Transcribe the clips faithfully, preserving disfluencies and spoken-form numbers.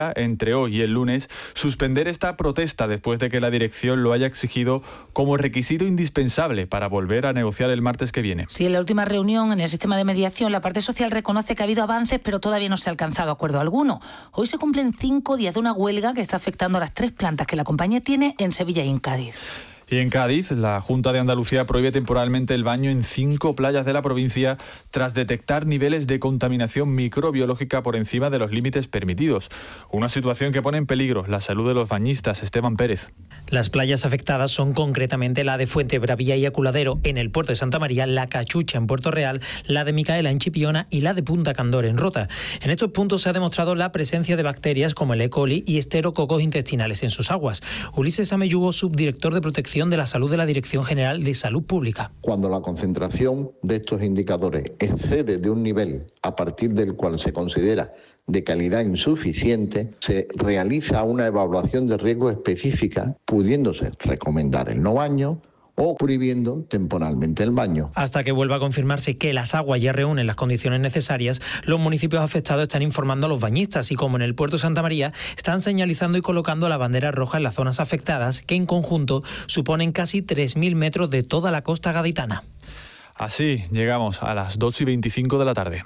entre hoy y el lunes, suspender esta protesta después de que la dirección lo haya exigido como requisito indispensable para volver a negociar el martes que viene. Sí, en la última reunión en el sistema de mediación, la parte social reconoce que ha habido avances, pero todavía no se ha alcanzado acuerdo alguno. Hoy se cumplen cinco días de una huelga que está afectando a las tres plantas que la compañía tiene en Sevilla y en Cádiz. Y en Cádiz, la Junta de Andalucía prohíbe temporalmente el baño en cinco playas de la provincia tras detectar niveles de contaminación microbiológica por encima de los límites permitidos. Una situación que pone en peligro la salud de los bañistas. Esteban Pérez. Las playas afectadas son concretamente la de Fuentebravía y Aculadero en el puerto de Santa María, la Cachucha en Puerto Real, la de Micaela en Chipiona y la de Punta Candor en Rota. En estos puntos se ha demostrado la presencia de bacterias como el E. coli y esterococos intestinales en sus aguas. Ulises Ameyugo, subdirector de Protección de la Salud de la Dirección General de Salud Pública. Cuando la concentración de estos indicadores excede de un nivel a partir del cual se considera de calidad insuficiente, se realiza una evaluación de riesgo específica, pudiéndose recomendar el no baño o prohibiendo temporalmente el baño. Hasta que vuelva a confirmarse que las aguas ya reúnen las condiciones necesarias, los municipios afectados están informando a los bañistas y, como en el puerto de Santa María, están señalizando y colocando la bandera roja en las zonas afectadas, que en conjunto suponen casi tres mil metros de toda la costa gaditana. Así llegamos a las dos y veinticinco de la tarde.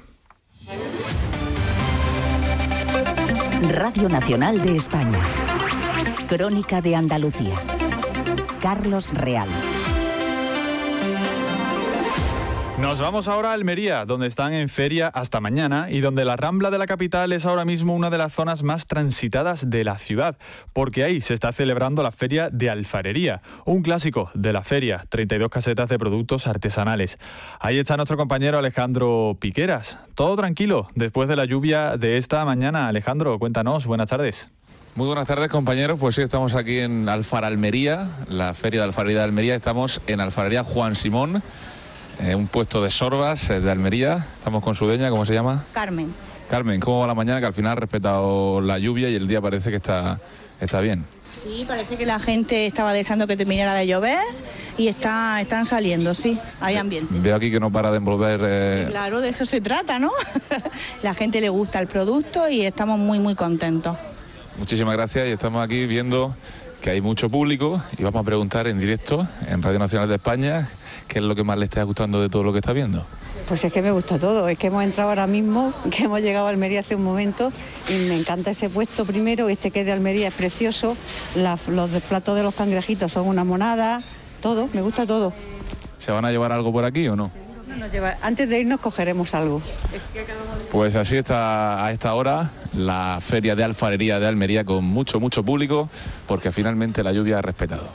Radio Nacional de España. Crónica de Andalucía. Carlos Real. Nos vamos ahora a Almería, donde están en feria hasta mañana y donde la Rambla de la capital es ahora mismo una de las zonas más transitadas de la ciudad, porque ahí se está celebrando la Feria de Alfarería, un clásico de la feria, treinta y dos casetas de productos artesanales. Ahí está nuestro compañero Alejandro Piqueras. Todo tranquilo después de la lluvia de esta mañana. Alejandro, cuéntanos, buenas tardes. Muy buenas tardes, compañeros. Pues sí, estamos aquí en Alfaralmería, la Feria de Alfarería de Almería. Estamos en Alfarería Juan Simón, eh, un puesto de sorbas eh, de Almería. Estamos con su dueña, ¿cómo se llama? Carmen. Carmen, ¿cómo va la mañana? Que al final ha respetado la lluvia y el día parece que está, está bien. Sí, parece que la gente estaba deseando que terminara de llover y está, están saliendo, sí, hay ambiente. Veo aquí que no para de envolver... Eh... Claro, de eso se trata, ¿no? La gente le gusta el producto y estamos muy, muy contentos. Muchísimas gracias y estamos aquí viendo que hay mucho público y vamos a preguntar en directo en Radio Nacional de España qué es lo que más le está gustando de todo lo que está viendo. Pues es que me gusta todo, es que hemos entrado ahora mismo, que hemos llegado a Almería hace un momento y me encanta ese puesto primero, este que es de Almería es precioso, la, los platos de los cangrejitos son una monada, todo, me gusta todo. ¿Se van a llevar algo por aquí o no? Nos lleva, antes de irnos cogeremos algo. Pues así está a esta hora la Feria de Alfarería de Almería con mucho, mucho público, porque finalmente la lluvia ha respetado.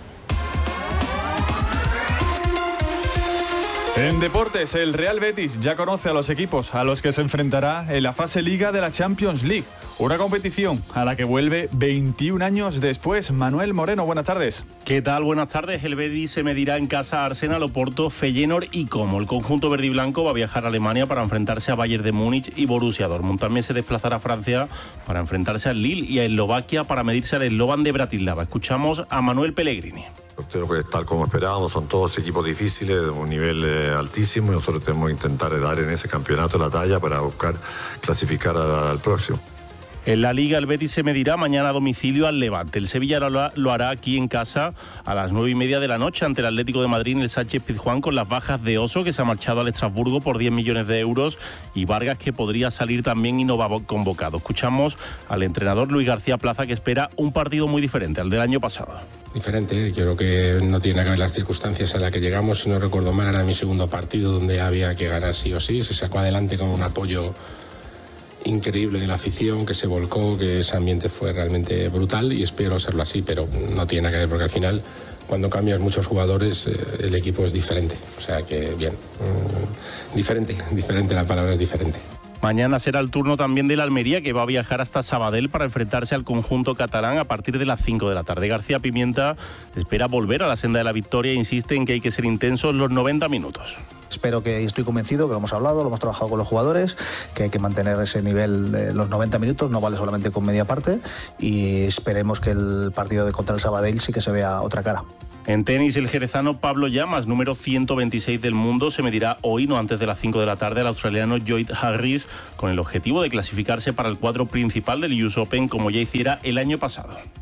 En deportes, el Real Betis ya conoce a los equipos a los que se enfrentará en la fase Liga de la Champions League, una competición a la que vuelve veintiún años después. Manuel Moreno, buenas tardes. ¿Qué tal? Buenas tardes. El Betis se medirá en casa a Arsenal, Oporto, Feyenoord y Como. El conjunto verde y blanco va a viajar a Alemania para enfrentarse a Bayern de Múnich y Borussia Dortmund. También se desplazará a Francia para enfrentarse al Lille y a Eslovaquia para medirse al Slovan de Bratislava. Escuchamos a Manuel Pellegrini. Creo que tal como esperábamos, son todos equipos difíciles, de un nivel eh, altísimo, y nosotros tenemos que intentar dar en ese campeonato la talla para buscar clasificar a, al próximo. En la Liga, el Betis se medirá mañana a domicilio al Levante. El Sevilla lo, lo hará aquí en casa a las nueve y media de la noche ante el Atlético de Madrid en el Sánchez-Pizjuán, con las bajas de Oso, que se ha marchado al Estrasburgo por diez millones de euros, y Vargas, que podría salir también y no va convocado. Escuchamos al entrenador Luis García Plaza, que espera un partido muy diferente al del año pasado. Diferente, creo que no tiene que ver las circunstancias a las que llegamos. Si no recuerdo mal, era mi segundo partido donde había que ganar sí o sí. Se sacó adelante con un apoyo increíble de la afición, que se volcó, que ese ambiente fue realmente brutal, y espero serlo así, pero no tiene nada que ver, porque al final, cuando cambias muchos jugadores, eh, el equipo es diferente. O sea que, bien, mm, diferente, diferente, la palabra es diferente. Mañana será el turno también de la Almería, que va a viajar hasta Sabadell para enfrentarse al conjunto catalán a partir de las cinco de la tarde. García Pimienta espera volver a la senda de la victoria e insiste en que hay que ser intensos los noventa minutos. Espero que, y estoy convencido, que lo hemos hablado, lo hemos trabajado con los jugadores, que hay que mantener ese nivel de los noventa minutos, no vale solamente con media parte, y esperemos que el partido de contra el Sabadell sí que se vea otra cara. En tenis, el jerezano Pablo Llamas, número ciento veintiséis del mundo, se medirá hoy, no antes de las cinco de la tarde, al australiano Lloyd Harris, con el objetivo de clasificarse para el cuadro principal del U S Open, como ya hiciera el año pasado.